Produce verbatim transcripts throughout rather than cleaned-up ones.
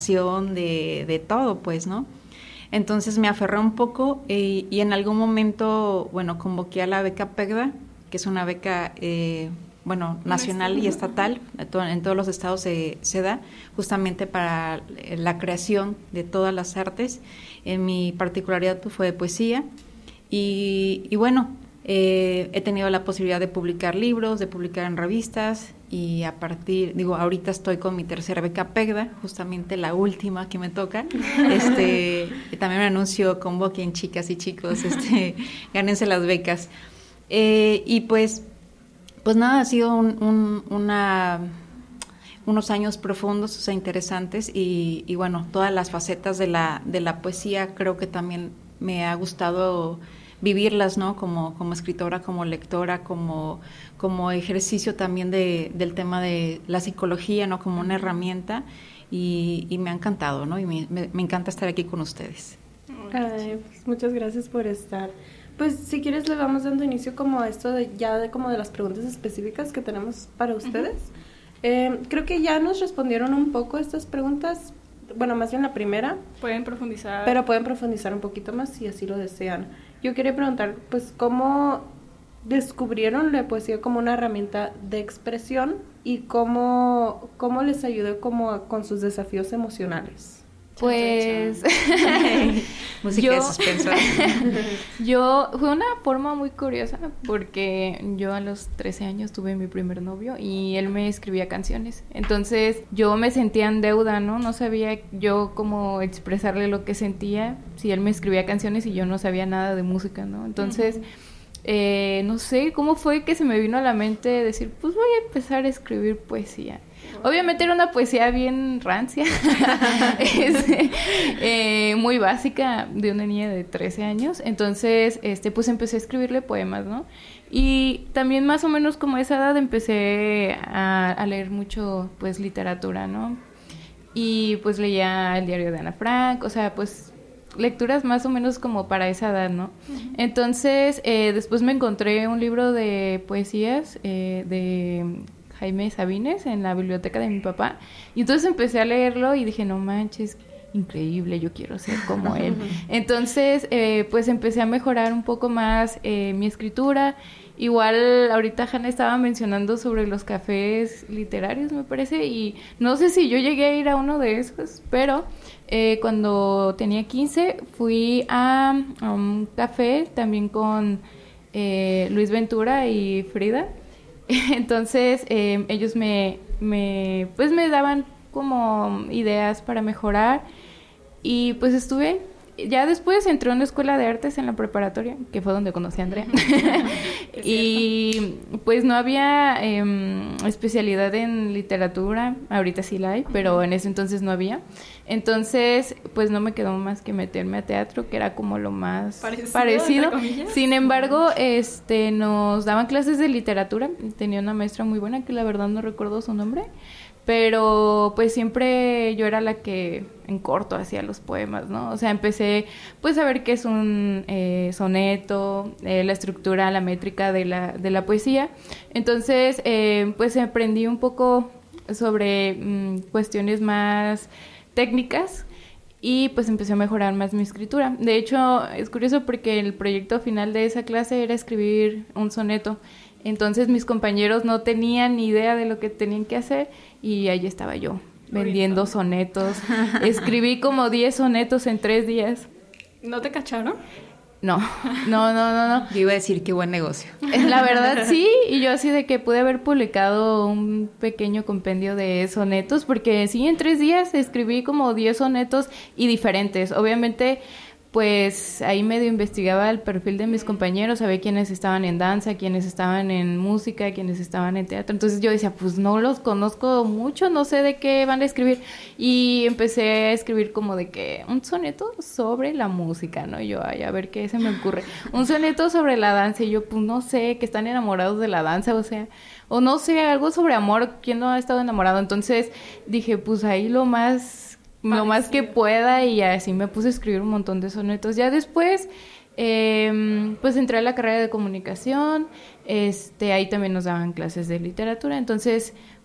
de, de todo, pues, ¿no? Entonces me aferré un poco eh, y en algún momento, bueno, convoqué a la beca PEGDA, que es una beca, eh, bueno, nacional y estatal, en todos los estados se, se da, justamente para la creación de todas las artes. En mi particularidad pues, fue de poesía y, y bueno, eh, he tenido la posibilidad de publicar libros, de publicar en revistas y a partir, digo, ahorita estoy con mi tercera beca PEGDA, justamente la última que me toca. Este, también me anuncio, convoquen chicas y chicos, este, gánense las becas. Eh, y pues, pues nada, ha sido un, un, una, unos años profundos, o sea, interesantes y, y bueno, todas las facetas de la, de la poesía creo que también me ha gustado vivirlas, ¿no? Como, como escritora, como lectora, como, como ejercicio también de, del tema de la psicología, ¿no? Como una herramienta y, y me ha encantado, ¿no? Y me, me, me encanta estar aquí con ustedes. Ay, pues muchas gracias por estar. Pues si quieres le vamos dando inicio como a esto de ya de como de las preguntas específicas que tenemos para ustedes. Uh-huh. Eh, creo que ya nos respondieron un poco estas preguntas, bueno, más bien la primera. Pueden profundizar. Pero pueden profundizar un poquito más si así lo desean. Yo quería preguntar, pues, ¿cómo descubrieron la poesía como una herramienta de expresión y cómo, cómo les ayudó como a, con sus desafíos emocionales? Pues música yo, de suspenso. Yo fue una forma muy curiosa porque yo a los trece años tuve mi primer novio y él me escribía canciones. Entonces yo me sentía en deuda, ¿no? No sabía yo cómo expresarle lo que sentía si él me escribía canciones y yo no sabía nada de música, ¿no? Entonces uh-huh. eh, no sé cómo fue que se me vino a la mente decir, pues voy a empezar a escribir poesía. Obviamente era una poesía bien rancia, es, eh, muy básica de una niña de trece años, entonces este pues empecé a escribirle poemas, ¿no? Y también más o menos como a esa edad empecé a, a leer mucho pues literatura, ¿no? Y pues leía el diario de Ana Frank, o sea, pues lecturas más o menos como para esa edad, ¿no? Uh-huh. Entonces eh, después me encontré un libro de poesías eh, de Jaime Sabines en la biblioteca de mi papá y entonces empecé a leerlo y dije, no manches, increíble, yo quiero ser como él. Entonces eh, pues empecé a mejorar un poco más eh, mi escritura. Igual ahorita Hanna estaba mencionando sobre los cafés literarios, me parece, y no sé si yo llegué a ir a uno de esos, pero eh, cuando tenía quince fui a, a un café también con eh, Luis Ventura y Frida. Entonces eh, ellos me, me, pues me daban como ideas para mejorar y pues estuve, ya después entré a una escuela de artes en la preparatoria, que fue donde conocí a Andrea, y pues no había eh, especialidad en literatura, ahorita sí la hay, pero en ese entonces no había, entonces pues no me quedó más que meterme a teatro, que era como lo más parecido, parecido. Sin embargo, este nos daban clases de literatura, tenía una maestra muy buena que la verdad no recuerdo su nombre, pero pues siempre yo era la que en corto hacía los poemas, ¿no? O sea, empecé pues a ver qué es un eh, soneto, eh, la estructura, la métrica de la, de la poesía. Entonces, eh, pues aprendí un poco sobre mmm, cuestiones más técnicas y pues empecé a mejorar más mi escritura. De hecho, es curioso porque el proyecto final de esa clase era escribir un soneto. Entonces mis compañeros no tenían ni idea de lo que tenían que hacer y ahí estaba yo vendiendo sonetos. Escribí como diez sonetos en tres días. ¿No te cacharon? No, no, no, no, no. Yo iba a decir qué buen negocio. La verdad sí, y yo así de que pude haber publicado un pequeño compendio de sonetos, porque sí, en tres días escribí como diez sonetos y diferentes. Obviamente, pues ahí medio investigaba el perfil de mis compañeros, sabía quiénes estaban en danza, quiénes estaban en música, quiénes estaban en teatro. Entonces yo decía, pues no los conozco mucho, no sé de qué van a escribir. Y empecé a escribir como de que un soneto sobre la música, ¿no? Y yo, ay, a ver qué se me ocurre. Un soneto sobre la danza. Y yo, pues no sé, que están enamorados de la danza, o sea, o no sé, algo sobre amor, ¿quién no ha estado enamorado? Entonces dije, pues ahí lo más... lo más que pueda y así me puse a escribir un montón de sonetos. Ya después, eh, pues entré a la carrera de comunicación, este, ahí también nos daban clases de literatura, entonces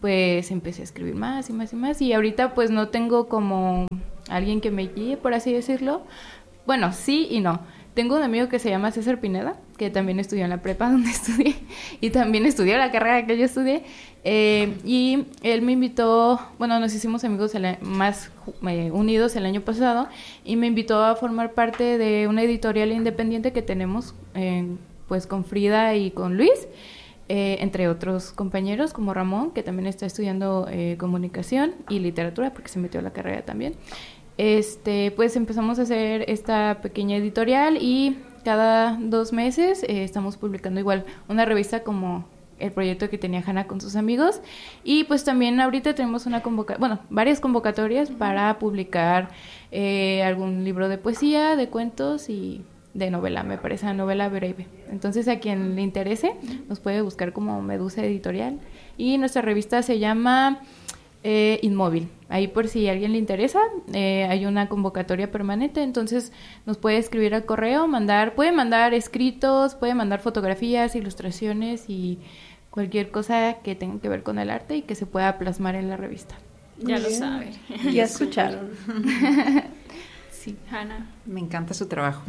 pues empecé a escribir más y más y más. Y ahorita pues no tengo como alguien que me guíe, por así decirlo. Bueno, sí y no. Tengo un amigo que se llama César Pineda, que también estudió en la prepa donde estudié, y también estudió la carrera que yo estudié, eh, y él me invitó, bueno, nos hicimos amigos el, más eh, unidos el año pasado, y me invitó a formar parte de una editorial independiente que tenemos, eh, pues con Frida y con Luis, eh, entre otros compañeros, como Ramón, que también está estudiando eh, comunicación y literatura, porque se metió a la carrera también. Este, pues empezamos a hacer esta pequeña editorial y cada dos meses eh, estamos publicando igual una revista como el proyecto que tenía Hanna con sus amigos, y pues también ahorita tenemos una convoca bueno, varias convocatorias para publicar eh, algún libro de poesía, de cuentos y de novela, me parece una novela breve. Entonces a quien le interese nos puede buscar como Medusa Editorial, y nuestra revista se llama Eh, Inmóvil. Ahí por si a alguien le interesa, eh, hay una convocatoria permanente, entonces nos puede escribir al correo, mandar, puede mandar escritos, puede mandar fotografías, ilustraciones y cualquier cosa que tenga que ver con el arte y que se pueda plasmar en la revista. Ya lo saben. Ya escucharon. Sí, Hanna. Me encanta su trabajo.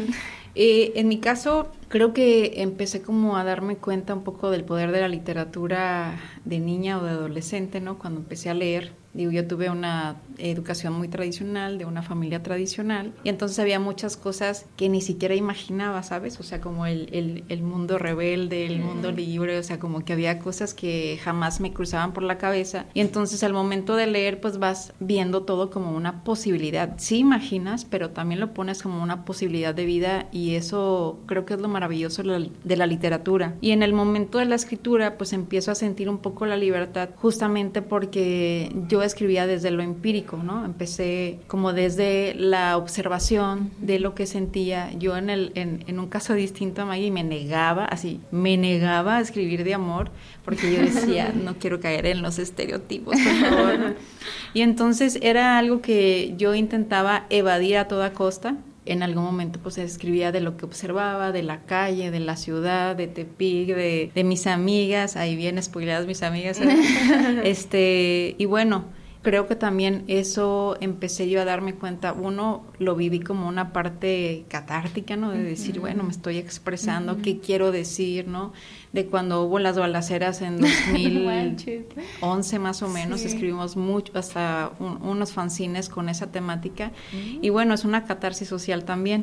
Eh, en mi caso, creo que empecé como a darme cuenta un poco del poder de la literatura de niña o de adolescente, ¿no? Cuando empecé a leer. Digo, yo tuve una educación muy tradicional, de una familia tradicional, y entonces había muchas cosas que ni siquiera imaginaba, ¿sabes? O sea, como el, el, el mundo rebelde, el mundo libre, o sea, como que había cosas que jamás me cruzaban por la cabeza, y entonces al momento de leer, pues vas viendo todo como una posibilidad. Sí imaginas, pero también lo pones como una posibilidad de vida, y eso creo que es lo maravilloso de la, de la literatura. Y en el momento de la escritura, pues empiezo a sentir un poco la libertad, justamente porque yo escribía desde lo empírico, ¿no? Empecé como desde la observación de lo que sentía. Yo en, el, en, en un caso distinto a Maggie me negaba, así, me negaba a escribir de amor, porque yo decía, no quiero caer en los estereotipos, por favor. Y entonces era algo que yo intentaba evadir a toda costa. En algún momento pues escribía de lo que observaba, de la calle, de la ciudad, de Tepic, de, de mis amigas, ahí bien spoileadas mis amigas, este, y bueno, creo que también eso empecé yo a darme cuenta. Uno, lo viví como una parte catártica, ¿no? De decir, uh-huh. bueno, me estoy expresando, uh-huh. qué quiero decir, ¿no? De cuando hubo las balaceras en dos mil once más o menos, sí. escribimos mucho, hasta un, unos fanzines con esa temática, uh-huh. y bueno, es una catarsis social también.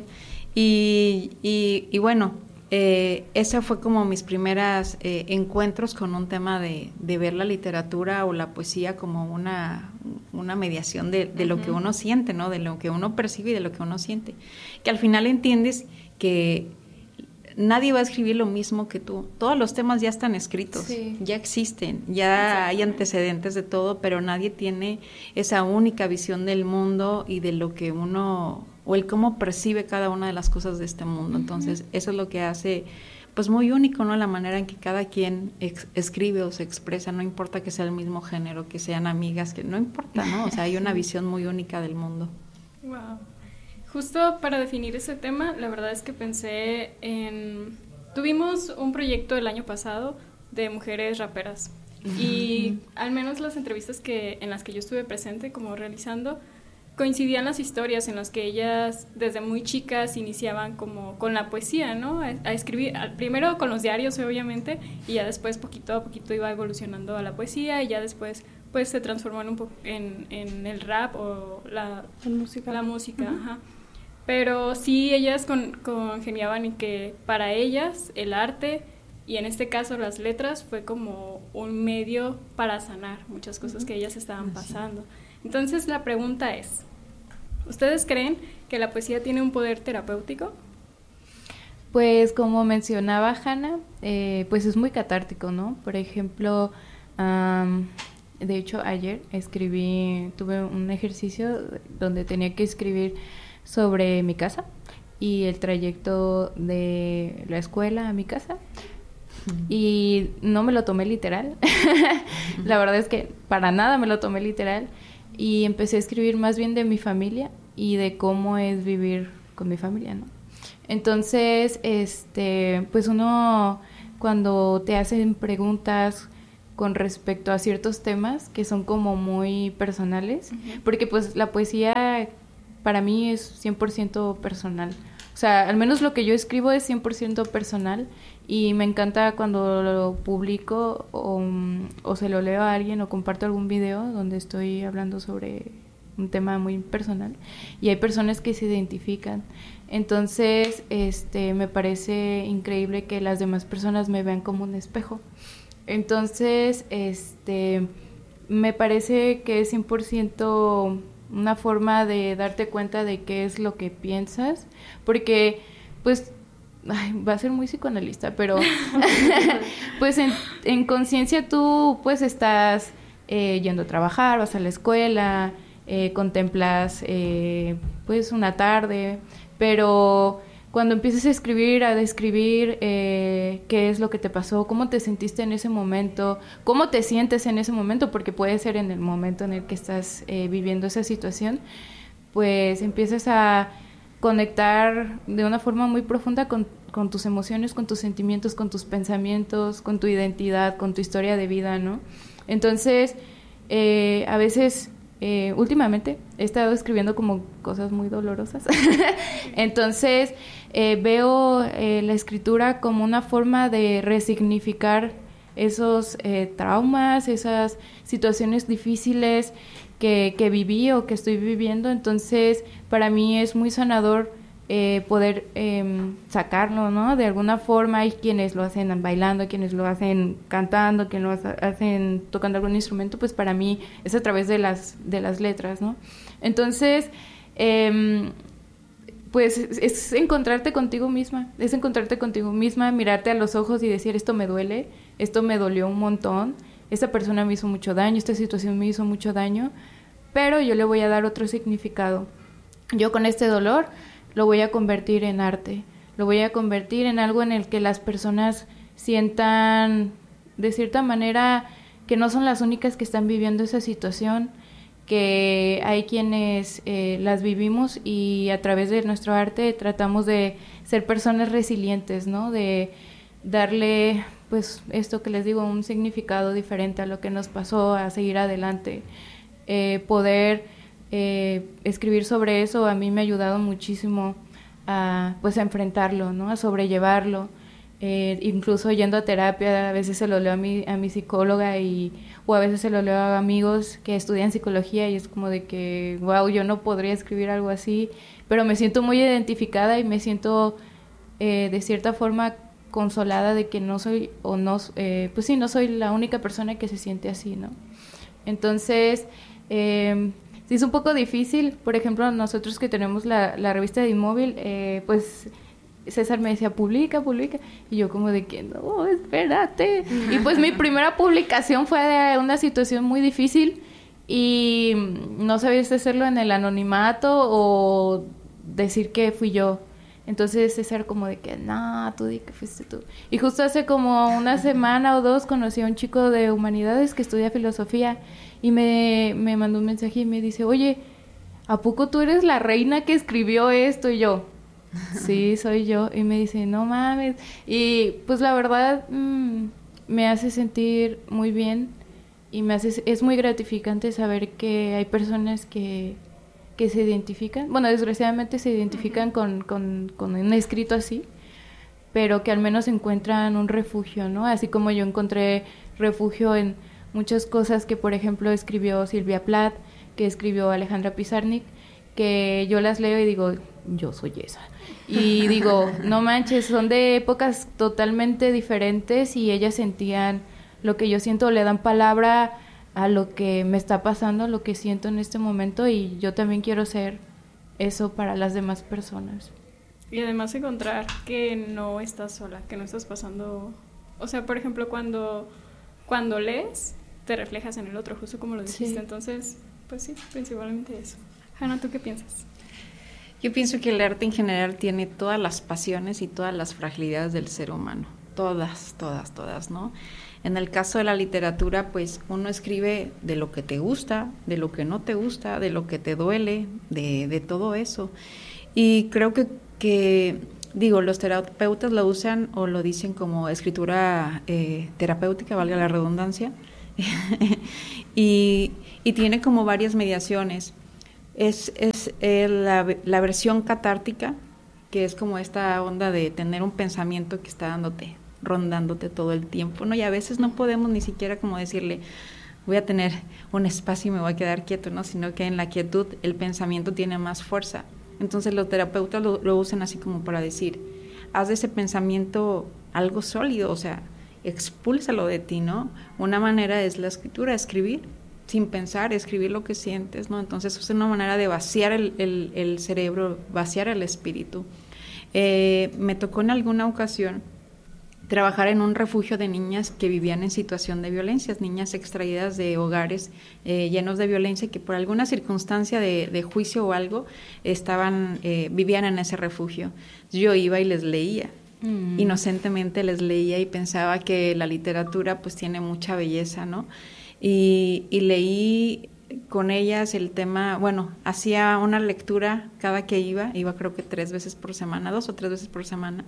Y, y, y bueno, Eh, ese fue como mis primeros eh, encuentros con un tema de, de ver la literatura o la poesía como una, una mediación de, de uh-huh. lo que uno siente, ¿no? De lo que uno percibe y de lo que uno siente. Que al final entiendes que nadie va a escribir lo mismo que tú. Todos los temas ya están escritos, sí. ya existen, ya hay antecedentes de todo, pero nadie tiene esa única visión del mundo y de lo que uno, o el cómo percibe cada una de las cosas de este mundo. Entonces, uh-huh. eso es lo que hace pues muy único, ¿no? La manera en que cada quien ex- escribe o se expresa, no importa que sea el mismo género, que sean amigas, que no importa, ¿no? O sea, hay una visión muy única del mundo. Wow. Justo para definir ese tema, la verdad es que pensé en... Tuvimos un proyecto el año pasado de mujeres raperas, uh-huh. y al menos las entrevistas que en las que yo estuve presente como realizando, coincidían las historias en las que ellas desde muy chicas iniciaban como con la poesía, ¿no? A, a escribir, primero con los diarios obviamente, y ya después poquito a poquito iba evolucionando a la poesía, y ya después pues se transformó en, un po- en, en el rap o la, la música. La música, uh-huh. ajá. Pero sí, ellas con, congeniaban en que para ellas el arte, y en este caso las letras, fue como un medio para sanar muchas cosas uh-huh. que ellas estaban pasando. Entonces la pregunta es, ¿ustedes creen que la poesía tiene un poder terapéutico? Pues como mencionaba Hanna, eh, pues es muy catártico, ¿no? Por ejemplo, um, de hecho ayer escribí, tuve un ejercicio donde tenía que escribir sobre mi casa y el trayecto de la escuela a mi casa. Uh-huh. Y no me lo tomé literal. Uh-huh. La verdad es que para nada me lo tomé literal. Y empecé a escribir más bien de mi familia y de cómo es vivir con mi familia, ¿no? Entonces, este, pues uno cuando te hacen preguntas con respecto a ciertos temas que son como muy personales, Uh-huh. porque pues la poesía para mí es cien por ciento personal. O sea, al menos lo que yo escribo es cien por ciento personal y me encanta cuando lo publico o, o se lo leo a alguien o comparto algún video donde estoy hablando sobre un tema muy personal y hay personas que se identifican. Entonces, este, me parece increíble que las demás personas me vean como un espejo. Entonces, este, me parece que es cien por ciento una forma de darte cuenta de qué es lo que piensas, porque, pues, ay, va a ser muy psicoanalista, pero, pues, en, en conciencia tú, pues, estás eh, yendo a trabajar, vas a la escuela, eh, contemplas, eh, pues, una tarde, pero cuando empiezas a escribir, a describir eh, qué es lo que te pasó, cómo te sentiste en ese momento, cómo te sientes en ese momento, porque puede ser en el momento en el que estás eh, viviendo esa situación, pues empiezas a conectar de una forma muy profunda con, con tus emociones, con tus sentimientos, con tus pensamientos, con tu identidad, con tu historia de vida, ¿no? Entonces, eh, a veces... Eh, últimamente he estado escribiendo como cosas muy dolorosas entonces eh, veo eh, la escritura como una forma de resignificar esos eh, traumas, esas situaciones difíciles que, que viví o que estoy viviendo. Entonces para mí es muy sanador eh, poder eh, sacarlo, ¿no? De alguna forma hay quienes lo hacen bailando, quienes lo hacen cantando, quienes lo hacen tocando algún instrumento, pues para mí es a través de las, de las letras, ¿no? Entonces, eh, pues es, es encontrarte contigo misma, es encontrarte contigo misma, mirarte a los ojos y decir, esto me duele, esto me dolió un montón, esta persona me hizo mucho daño, esta situación me hizo mucho daño, pero yo le voy a dar otro significado. Yo con este dolor lo voy a convertir en arte, lo voy a convertir en algo en el que las personas sientan de cierta manera que no son las únicas que están viviendo esa situación, que hay quienes eh, las vivimos y a través de nuestro arte tratamos de ser personas resilientes, ¿no? De darle, pues, esto que les digo, un significado diferente a lo que nos pasó, a seguir adelante, eh, poder... Eh, escribir sobre eso a mí me ha ayudado muchísimo a, pues, a enfrentarlo, ¿no? A sobrellevarlo, eh, incluso yendo a terapia, a veces se lo leo a mi, a mi psicóloga y, o a veces se lo leo a amigos que estudian psicología y es como de que, wow, yo no podría escribir algo así, pero me siento muy identificada y me siento eh, de cierta forma consolada de que no soy, o no, eh, pues sí, no soy la única persona que se siente así, ¿no? Entonces, eh, sí, es un poco difícil. Por ejemplo, nosotros que tenemos la, la revista de Inmóvil, eh, pues César me decía, publica, publica. Y yo como de que, no, espérate. Y pues mi primera publicación fue de una situación muy difícil y no sabía si hacerlo en el anonimato o decir que fui yo. Entonces César como de que, no, tú di que fuiste tú. Y justo hace como una semana o dos conocí a un chico de humanidades que estudia filosofía y me, me mandó un mensaje y me dice, oye, ¿a poco tú eres la reina que escribió esto? Y yo, sí, soy yo. Y me dice, no mames. Y pues la verdad mmm, me hace sentir muy bien y me hace, es muy gratificante saber que hay personas que... que se identifican, bueno, desgraciadamente se identifican con, con, con un escrito así, pero que al menos encuentran un refugio, ¿no? Así como yo encontré refugio en muchas cosas que, por ejemplo, escribió Silvia Plath, que escribió Alejandra Pizarnik, que yo las leo y digo, yo soy esa. Y digo, no manches, son de épocas totalmente diferentes y ellas sentían lo que yo siento, le dan palabra a lo que me está pasando, a lo que siento en este momento y yo también quiero ser eso para las demás personas. Y además encontrar que no estás sola, que no estás pasando... O sea, por ejemplo, cuando, cuando lees, te reflejas en el otro, justo como lo dijiste. Sí. Entonces, pues sí, principalmente eso. Hanna, ¿tú qué piensas? Yo pienso que el arte en general tiene todas las pasiones y todas las fragilidades del ser humano. Todas, todas, todas, ¿no? En el caso de la literatura, pues uno escribe de lo que te gusta, de lo que no te gusta, de lo que te duele, de, de todo eso. Y creo que, que digo, los terapeutas lo usan o lo dicen como escritura eh, terapéutica, valga la redundancia, y, y tiene como varias mediaciones. Es, es eh, la, la versión catártica, que es como esta onda de tener un pensamiento que está dándote, rondándote todo el tiempo, ¿no? Y a veces no podemos ni siquiera como decirle, voy a tener un espacio y me voy a quedar quieto, ¿no? Sino que en la quietud el pensamiento tiene más fuerza. Entonces los terapeutas lo, lo usan así como para decir, haz de ese pensamiento algo sólido, o sea, expúlsalo de ti, ¿no? Una manera es la escritura, escribir sin pensar, escribir lo que sientes, ¿no? Entonces es una manera de vaciar el, el, el cerebro, vaciar el espíritu. Eh, me tocó en alguna ocasión trabajar en un refugio de niñas que vivían en situación de violencia, niñas extraídas de hogares eh, llenos de violencia que por alguna circunstancia de, de juicio o algo estaban eh, vivían en ese refugio. Yo iba y les leía. Mm. Inocentemente les leía y pensaba que la literatura pues tiene mucha belleza, ¿no? Y, y leí con ellas el tema, bueno, hacía una lectura cada que iba, iba creo que tres veces por semana, dos o tres veces por semana.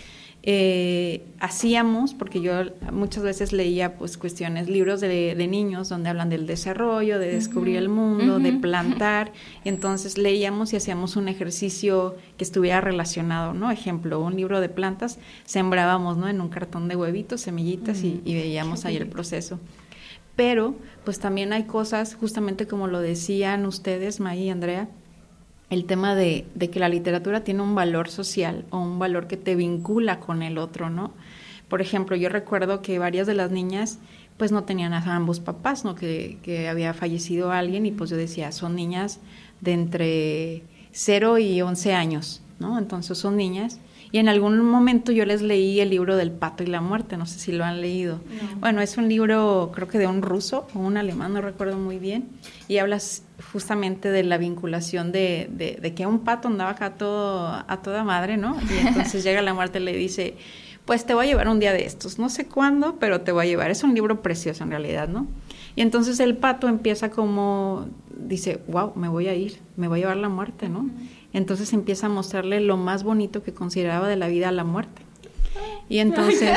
Eh, hacíamos, porque yo muchas veces leía pues cuestiones, libros de, de niños donde hablan del desarrollo, de descubrir uh-huh. el mundo, uh-huh. de plantar, y entonces leíamos y hacíamos un ejercicio que estuviera relacionado, ¿no? Ejemplo, un libro de plantas, sembrábamos, ¿no? En un cartón de huevitos, semillitas uh-huh. y, y veíamos ahí el proceso. Pero pues también hay cosas, justamente como lo decían ustedes, May y Andrea, el tema de, de que la literatura tiene un valor social o un valor que te vincula con el otro, ¿no? Por ejemplo, yo recuerdo que varias de las niñas pues no tenían a ambos papás, ¿no? Que, que había fallecido alguien y pues yo decía, son niñas de entre cero y once años, ¿no? Entonces son niñas. Y en algún momento yo les leí el libro del Pato y la Muerte, no sé si lo han leído. No. Bueno, es un libro creo que de un ruso o un alemán, no recuerdo muy bien, y hablas justamente de la vinculación de, de, de que un pato andaba acá todo, a toda madre, ¿no? Y entonces llega la muerte y le dice, pues te voy a llevar un día de estos, no sé cuándo, pero te voy a llevar. Es un libro precioso en realidad, ¿no? Y entonces el pato empieza como, dice, wow, me voy a ir, me voy a llevar la muerte, ¿no? Entonces empieza a mostrarle lo más bonito que consideraba de la vida a la muerte. Y entonces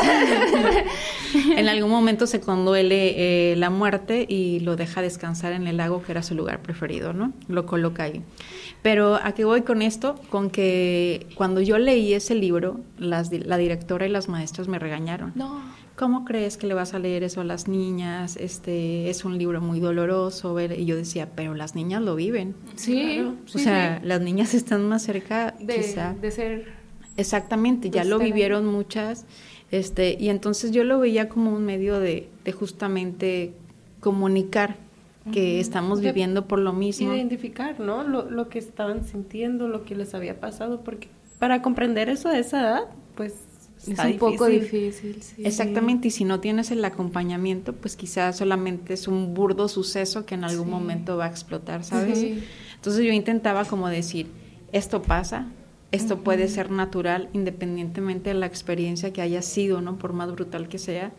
en algún momento se conduele eh, la muerte y lo deja descansar en el lago que era su lugar preferido, ¿no? Lo coloca ahí. Pero ¿a qué voy con esto? Con que cuando yo leí ese libro, las, la directora y las maestras me regañaron. No. ¿Cómo crees que le vas a leer eso a las niñas? Este es un libro muy doloroso. Y yo decía, pero las niñas lo viven. Sí. Claro. O sí, sea, sí. las niñas están más cerca, de, quizá. De ser... Exactamente, ya lo vivieron muchas. Este, y entonces yo lo veía como un medio de, de justamente comunicar que uh-huh. estamos de, viviendo por lo mismo. Identificar, ¿no? Lo, lo que estaban sintiendo, lo que les había pasado, porque para comprender eso a esa edad, pues es un difícil. poco difícil. Sí. Exactamente, y si no tienes el acompañamiento, pues quizás solamente es un burdo suceso que en algún sí. momento va a explotar, ¿sabes? Sí. Entonces yo intentaba como decir, esto pasa, esto uh-huh. puede ser natural, independientemente de la experiencia que haya sido, ¿no? Por más brutal que sea.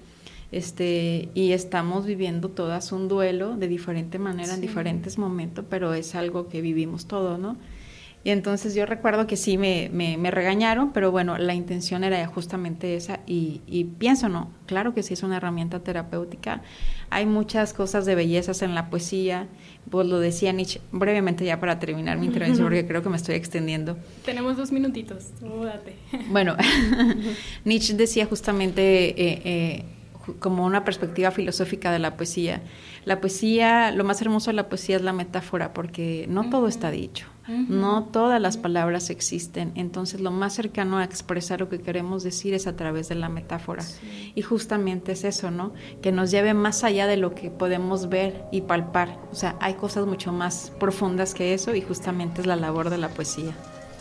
Este, y estamos viviendo todas un duelo de diferente manera sí. en diferentes momentos, pero es algo que vivimos todos, ¿no? Y entonces yo recuerdo que sí me, me, me regañaron, pero bueno, la intención era justamente esa y, y pienso, ¿no? Claro que sí es una herramienta terapéutica. Hay muchas cosas de bellezas en la poesía, pues lo decía Nietzsche, brevemente ya para terminar mi intervención, porque creo que me estoy extendiendo. Tenemos dos minutitos, tú date. Bueno, Nietzsche decía justamente eh, eh, como una perspectiva filosófica de la poesía. La poesía, lo más hermoso de la poesía es la metáfora, porque no uh-huh. todo está dicho. Uh-huh. No todas las palabras existen, entonces lo más cercano a expresar lo que queremos decir es a través de la metáfora. Sí. Y justamente es eso, ¿no? Que nos lleve más allá de lo que podemos ver y palpar. O sea, hay cosas mucho más profundas que eso y justamente es la labor de la poesía.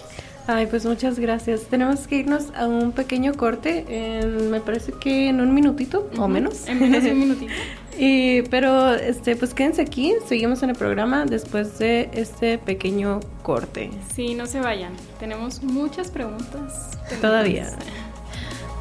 Ay, pues muchas gracias. Tenemos que irnos a un pequeño corte, en, me parece que en un minutito uh-huh. o menos. En menos de un minutito. Y, pero este, pues quédense aquí, seguimos en el programa después de este pequeño corte. Sí, no se vayan, tenemos muchas preguntas. Todavía.